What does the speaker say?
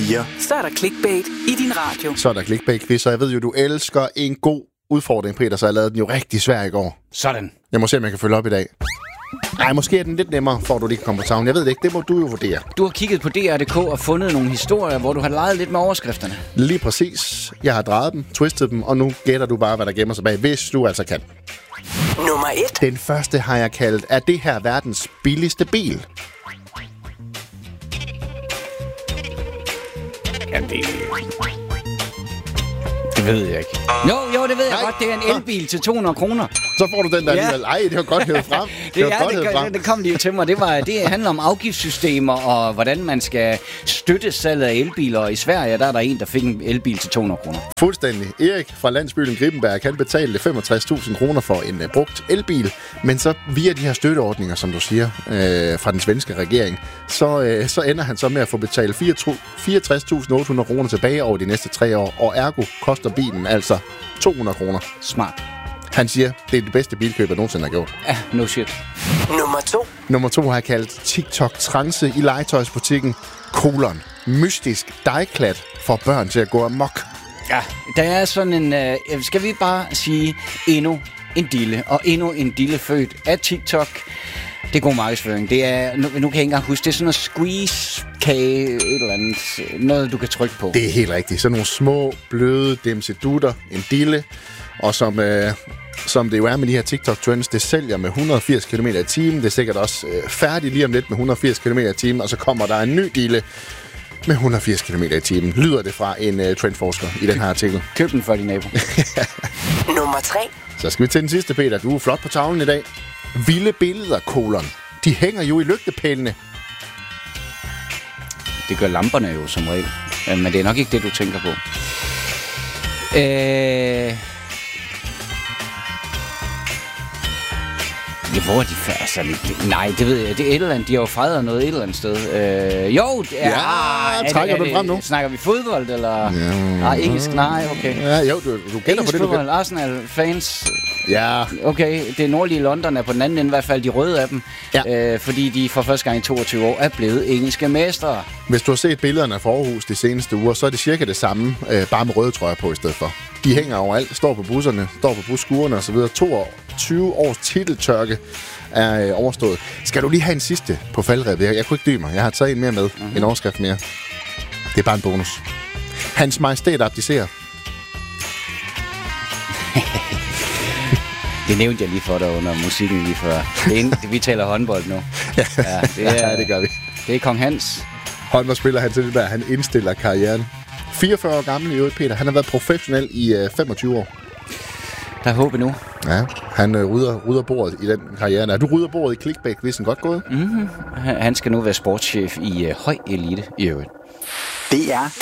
4. Så er der clickbait i din radio. Så er der clickbait-quiz, og jeg ved jo, du elsker en god udfordring, Peter, så jeg lavede den jo rigtig svær i går. Sådan. Jeg må se, om jeg kan følge op i dag. Nej, måske er den lidt nemmere, for at du lige kan komme på tavlen. Jeg ved det ikke, det må du jo vurdere. Du har kigget på DR.dk og fundet nogle historier, hvor du har leget lidt med overskrifterne. Lige præcis. Jeg har drejet dem, twistet dem, og nu gætter du bare, hvad der gemmer sig bag, hvis du altså kan. Nummer 1. Den første har jeg kaldt, er det her verdens billigste bil? Ja, det ved jeg ikke. Jo, det ved jeg godt. Det er en elbil til 200 kroner. Så får du den der alligevel. Ej, det var godt hævet frem. Det kom lige til mig. Det handler om afgiftssystemer og hvordan man skal støtte salget af elbiler. Og i Sverige der er der en, der fik en elbil til 200 kroner. Fuldstændig. Erik fra landsbyen Gribbenberg kan betale 65.000 kroner for en brugt elbil. Men så via de her støtteordninger, som du siger, fra den svenske regering, så ender han så med at få betalt 64.800 kroner tilbage over de næste 3 år. Og ergo koster bilen altså 200 kroner. Smart. Han siger, det er det bedste bilkøb, jeg nogensinde har gjort. Ja, no shit. Nummer 2 har jeg kaldt TikTok-trance i legetøjsbutikken. Mystisk dejklat for børn til at gå amok. Ja, der er sådan en... skal vi bare sige endnu en dille, og endnu en dille født af TikTok. Det er god markedsføring. Det er, nu kan jeg ikke engang huske, det er sådan noget squeeze-kage, et eller andet, noget du kan trykke på. Det er helt rigtigt. Sådan nogle små, bløde dimsedutter, en dille, og som det jo er med de her TikTok-trends, det sælger med 180 km i timen. Det er sikkert også færdigt lige om lidt med 180 km i timen, og så kommer der en ny dille med 180 km i timen. Lyder det fra en trendforsker i den her artikel. Køb den for din nabo. Nummer 3. Så skal vi til den sidste, Peter. Du er flot på tavlen i dag. Vilde billeder, de hænger jo i lygtepælene. Det gør lamperne jo som regel. Men det er nok ikke det, du tænker på. Hvor er de færdige? Nej, det ved jeg. Det er et eller andet. De har jo fejret noget et eller andet sted. Trækker du frem nu? Snakker vi fodbold, eller? Nej, engelsk? Nej, okay. Ja, jo, du gætter på det, du fodbold, Arsenal-fans. Ja. Okay, det nordlige London er på den anden ende, i hvert fald de røde af dem. Ja. Fordi de for første gang i 22 år er blevet engelske mestre. Hvis du har set billederne fra Aarhus de seneste uger, så er det cirka det samme, bare med røde trøjer på i stedet for. De hænger overalt, står på busserne, står på busskurerne osv. 22 års titeltørke er overstået. Skal du lige have en sidste på faldrebet? Jeg kunne ikke dybe mig. Jeg har taget en mere med. En overskrift mere. Det er bare en bonus. Hans Majestæt abdicerer. Det nævnte jeg lige for dig under musikken lige før. Vi taler håndbold nu. Ja, det gør vi. Det er Kong Hans. Håndboldspiller Hans Edberg, han indstiller karrieren. 44 år gammel i øvrigt, Peter. Han har været professionel i 25 år. Der er håb nu. Ja, han rydder bordet i den karriere. Du rydder bordet i clickbait-quizzen. Godt gået. Han skal nu være sportschef i høj elite i øvrigt. Det er